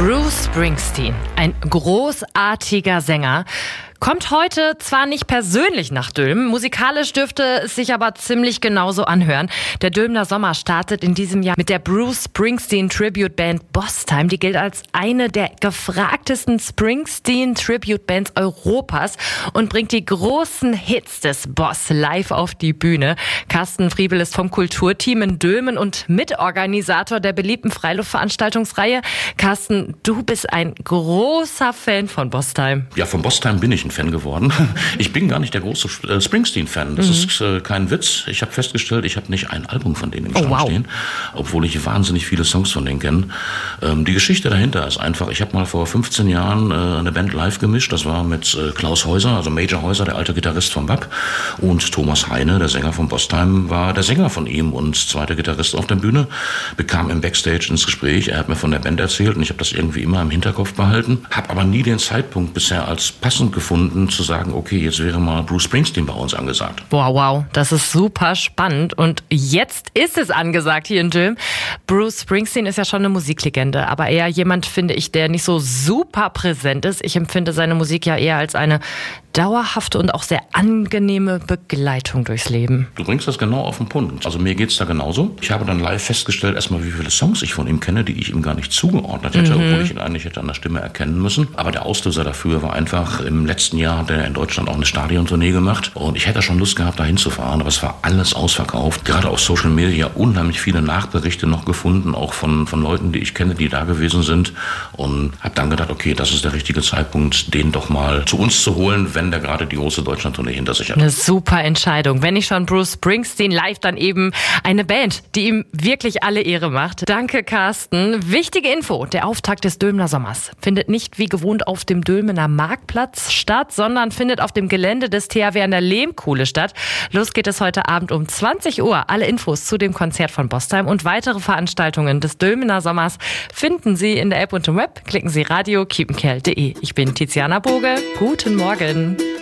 Bruce Springsteen, ein großartiger Sänger, kommt heute zwar nicht persönlich nach Dülmen, musikalisch dürfte es sich aber ziemlich genauso anhören. Der Dülmener Sommer startet in diesem Jahr mit der Bruce Springsteen Tribute Band Boss Time. Die gilt als eine der gefragtesten Springsteen Tribute Bands Europas und bringt die großen Hits des Boss live auf die Bühne. Carsten Friebel ist vom Kulturteam in Dülmen und Mitorganisator der beliebten Freiluftveranstaltungsreihe. Carsten, du bist ein großer Fan von Boss Time. Ja, von Boss Time bin ich ein Fan geworden. Ich bin gar nicht der große Springsteen-Fan. Das ist kein Witz. Ich habe festgestellt, ich habe nicht ein Album von denen im Schrank stehen, obwohl ich wahnsinnig viele Songs von denen kenne. Die Geschichte dahinter ist einfach, ich habe mal vor 15 Jahren eine Band live gemischt. Das war mit Klaus Häuser, also Major Häuser, der alte Gitarrist von BAP, und Thomas Heine, der Sänger von Boss Time, war der Sänger von ihm und zweiter Gitarrist auf der Bühne. Bekam im Backstage ins Gespräch. Er hat mir von der Band erzählt und ich habe das irgendwie immer im Hinterkopf behalten. Habe aber nie den Zeitpunkt bisher als passend gefunden, zu sagen, okay, jetzt wäre mal Bruce Springsteen bei uns angesagt. Wow, das ist super spannend und jetzt ist es angesagt hier in Dülmen. Bruce Springsteen ist ja schon eine Musiklegende, aber eher jemand, finde ich, der nicht so super präsent ist. Ich empfinde seine Musik ja eher als eine dauerhafte und auch sehr angenehme Begleitung durchs Leben. Du bringst das genau auf den Punkt. Also mir geht's da genauso. Ich habe dann live festgestellt, erstmal, wie viele Songs ich von ihm kenne, die ich ihm gar nicht zugeordnet hätte, obwohl ich ihn eigentlich hätte an der Stimme erkennen müssen. Aber der Auslöser dafür war einfach, im letzten Jahr hat er in Deutschland auch eine Stadiontournee gemacht und ich hätte schon Lust gehabt, da hinzufahren, aber es war alles ausverkauft. Gerade auf Social Media unheimlich viele Nachberichte noch gefunden, auch von Leuten, die ich kenne, die da gewesen sind, und habe dann gedacht, okay, das ist der richtige Zeitpunkt, den doch mal zu uns zu holen, wenn der gerade die große Deutschlandtournee hinter sich hat. Eine super Entscheidung. Wenn nicht schon Bruce Springsteen live, dann eben eine Band, die ihm wirklich alle Ehre macht. Danke, Carsten. Wichtige Info, der Auftakt des Dülmener Sommers findet nicht wie gewohnt auf dem Dülmener Marktplatz statt, sondern findet auf dem Gelände des THW an der Lehmkuhle statt. Los geht es heute Abend um 20 Uhr. Alle Infos zu dem Konzert von Boss Time und weitere Veranstaltungen des Dülmener Sommers finden Sie in der App und im Web. Klicken Sie radio-kiepenkerl.de. Ich bin Tiziana Boge. Guten Morgen.